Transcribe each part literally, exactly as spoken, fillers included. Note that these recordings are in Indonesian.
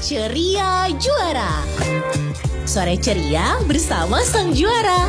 Ceria Juara. Sore ceria bersama sang juara.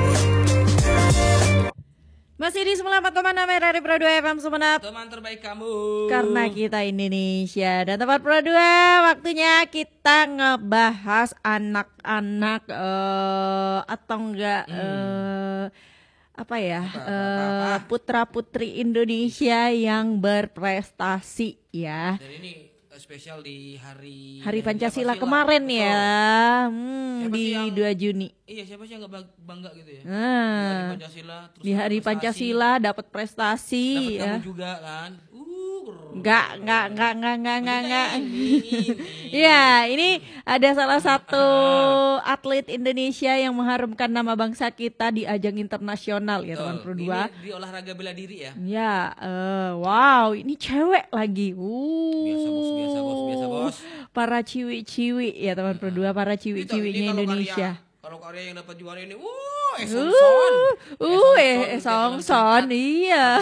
Masih di sembilan puluh empat koma enam R R I Pro dua F M Sumeneb. Teman terbaik kamu. Karena kita Indonesia. Dan tempat Pro dua, waktunya kita ngebahas anak-anak uh, atau enggak hmm. uh, apa ya uh, putra-putri Indonesia yang berprestasi ya. Dan ini spesial di hari Hari Pancasila, Pancasila kemarin. Betul. Ya hmm, di yang, dua Juni. Iya, siapa sih yang gak bangga gitu ya? Nah, di hari Pancasila, terus di hari Pancasila dapat prestasi. Dapat ya. kamu juga kan? Enggak, enggak, enggak, enggak, enggak, enggak, enggak. Ya, ini ada salah satu atlet Indonesia yang mengharumkan nama bangsa kita di ajang internasional ya, teman Pro dua. Ini di olahraga bela diri ya? Ya, uh, wow, ini cewek lagi. Uh. Biasa bos, biasa bos, biasa bos. Para ciwi-ciwi ya, teman Pro dua, para ciwi-ciwinya Indonesia. Kalau Korea yang dapat juara ini, uh, Esongson. Uh, eh, Esongson, iya.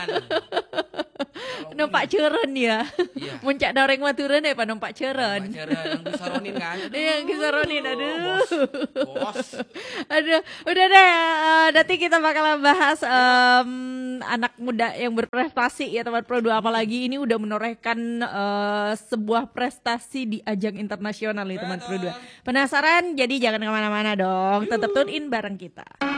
Numpak ceren ya. Iya. Muncak doreng maturan ya, Pak, numpak ceren. Numpak ceren yang disaronin kan. Yang disaronin, aduh. Bos. Bos. Aduh, udah deh, uh, nanti kita bakalan bahas um, anak muda yang berprestasi ya, teman Pro dua, apalagi ini udah menorehkan uh, sebuah prestasi di ajang internasional ya, teman Pro dua. Penasaran? Jadi jangan kemana-mana dong, tetap tune in bareng kita.